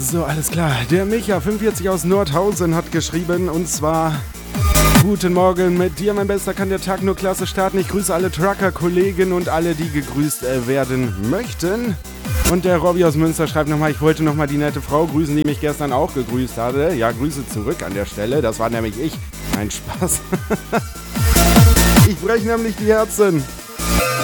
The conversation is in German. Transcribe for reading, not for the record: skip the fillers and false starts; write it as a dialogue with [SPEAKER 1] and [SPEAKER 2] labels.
[SPEAKER 1] So, alles klar. Der Micha, 45 aus Nordhausen, hat geschrieben, und zwar: Guten Morgen, mit dir, mein Bester, kann der Tag nur klasse starten. Ich grüße alle Trucker-Kollegen und alle, die gegrüßt werden möchten. Und der Robby aus Münster schreibt nochmal: Ich wollte nochmal die nette Frau grüßen, die mich gestern auch gegrüßt hatte. Ja, Grüße zurück an der Stelle. Das war nämlich ich. Ein Spaß. Ich breche nämlich die Herzen.